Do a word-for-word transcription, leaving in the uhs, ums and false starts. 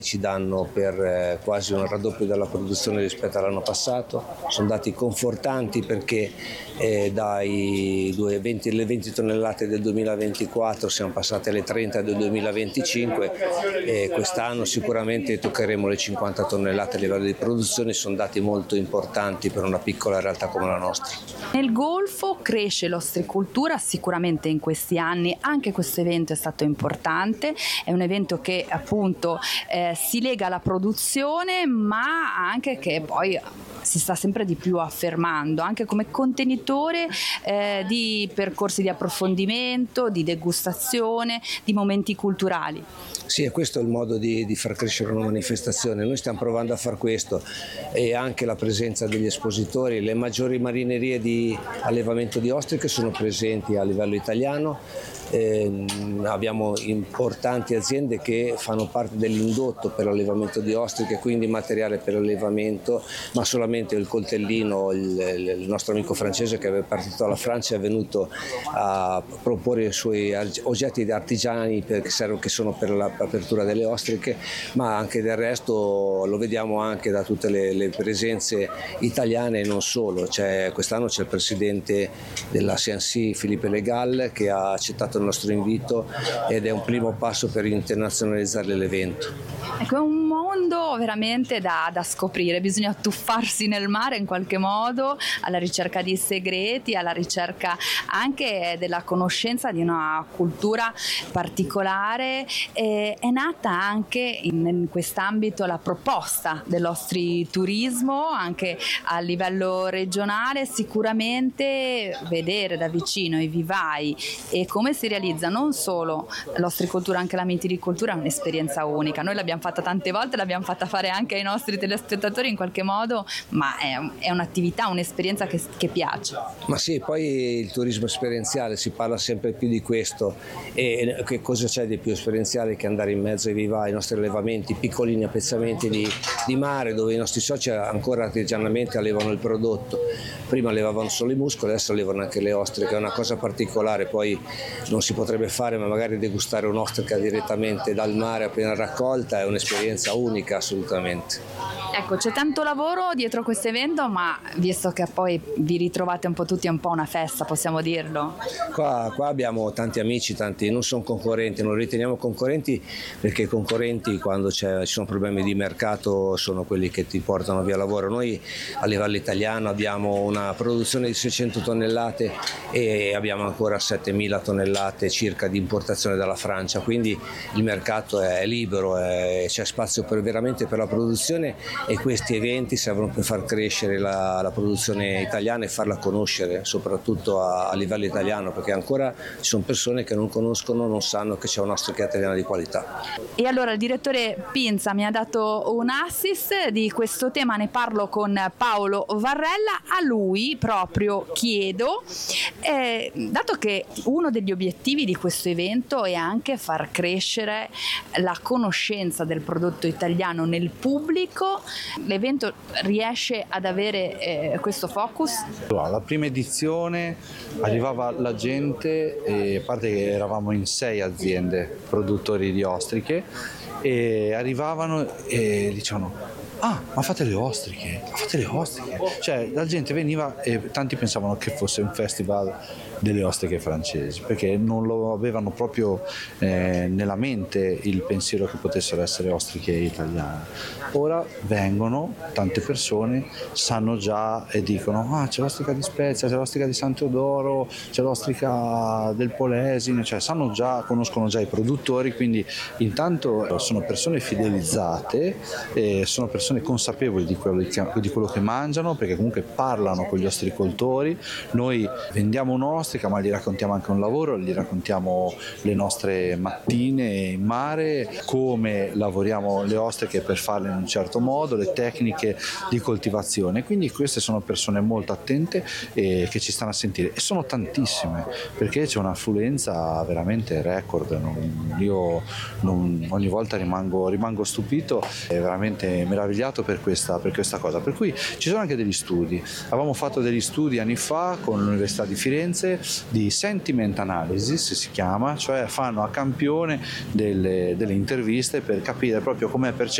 ci danno per eh, quasi un raddoppio della produzione rispetto all'anno passato. Sono dati confortanti perché eh, dai venti, le venti tonnellate del duemilaventiquattro siamo passati alle trenta del duemilaventicinque e quest'anno sicuramente toccheremo le cinquanta tonnellate a livello di produzione. Sono dati molto importanti per una piccola realtà come la nostra. Nel Golfo cresce l'ostricoltura sicuramente in questi anni, anche questo evento è stato importante, è un evento che appunto eh, si lega alla produzione ma anche che poi si sta sempre di più affermando anche come contenitore eh, di percorsi di approfondimento, di degustazione, di momenti culturali. Sì, e questo è il modo di, di far crescere una manifestazione. Noi stiamo provando a far questo e anche la presenza degli espositori. Le maggiori marinerie di allevamento di ostriche sono presenti a livello italiano. Eh, abbiamo importanti aziende che fanno parte dell'indotto per l'allevamento di ostriche, quindi materiale per l'allevamento, ma solamente il coltellino, il, il nostro amico francese che è partito dalla Francia è venuto a proporre i suoi oggetti artigiani per, che sono per l'apertura delle ostriche, ma anche del resto lo vediamo anche da tutte le, le presenze italiane e non solo. C'è, quest'anno c'è il presidente della C N C, Philippe Legal, che ha accettato il nostro invito ed è un primo passo per internazionalizzare l'evento. Ecco, è un mondo veramente da, da scoprire, bisogna tuffarsi nel mare in qualche modo alla ricerca di segreti, alla ricerca anche della conoscenza di una cultura particolare. E è nata anche in, in quest'ambito la proposta dell'ostriturismo anche a livello regionale, sicuramente vedere da vicino i vivai e come si realizza non solo l'ostricoltura, anche la mitilicoltura è un'esperienza unica. Noi l'abbiamo fatta tante volte, l'abbiamo fatta fare anche ai nostri telespettatori in qualche modo, ma è, è un'attività, un'esperienza che, che piace. Ma sì, poi il turismo esperienziale, si parla sempre più di questo e che cosa c'è di più esperienziale che andare in mezzo ai vivai, ai nostri allevamenti, piccolini appezzamenti di, di mare dove i nostri soci ancora artigianamente allevano il prodotto. Prima allevavano solo i muscoli, adesso allevano anche le ostriche, è una cosa particolare, poi non si potrebbe fare, ma magari degustare un'ostrica direttamente dal mare appena raccolta è un'esperienza unica assolutamente. Ecco, c'è tanto lavoro dietro questo evento, ma visto che poi vi ritrovate un po' tutti, è un po' una festa, possiamo dirlo? Qua, qua abbiamo tanti amici, tanti non sono concorrenti, non li riteniamo concorrenti perché i concorrenti quando c'è, ci sono problemi di mercato sono quelli che ti portano via lavoro. Noi a livello italiano abbiamo una produzione di seicento tonnellate e abbiamo ancora settemila tonnellate circa di importazione dalla Francia, quindi il mercato è libero, è, c'è spazio per, veramente per la produzione e questi eventi servono per far crescere la, la produzione italiana e farla conoscere soprattutto a, a livello italiano, perché ancora ci sono persone che non conoscono, non sanno che c'è un'ostrica italiana di qualità. E allora il direttore Pinza mi ha dato un assist di questo tema, ne parlo con Paolo Varrella, a lui proprio chiedo, eh, dato che uno degli obiettivi di questo evento è anche far crescere la conoscenza del prodotto italiano nel pubblico, l'evento riesce ad avere eh, questo focus? La prima edizione arrivava la gente, e a parte che eravamo in sei aziende produttori di ostriche, e arrivavano e dicevano: ah, ma fate le ostriche, ma fate le ostriche. Cioè la gente veniva e tanti pensavano che fosse un festival delle ostriche francesi, perché non lo avevano proprio eh, nella mente il pensiero che potessero essere ostriche italiane. Ora vengono tante persone, sanno già e dicono: ah, c'è l'ostrica di Spezia, c'è l'ostrica di San Teodoro, c'è l'ostrica del Polesine, cioè sanno già, conoscono già i produttori, quindi intanto sono persone fidelizzate, e sono persone consapevoli di quello che, di quello che mangiano, perché comunque parlano con gli ostricoltori. Noi vendiamo un'ostrica, ma gli raccontiamo anche un lavoro, gli raccontiamo le nostre mattine in mare, come lavoriamo le ostriche per farle in un certo modo, le tecniche di coltivazione. Quindi queste sono persone molto attente e che ci stanno a sentire, e sono tantissime, perché c'è un'affluenza veramente record. Non, io non, ogni volta rimango, rimango stupito e veramente meravigliato per questa, per questa cosa. Per cui ci sono anche degli studi, avevamo fatto degli studi anni fa con l'Università di Firenze di sentiment analysis, si chiama, cioè fanno a campione delle, delle interviste per capire proprio come è percepito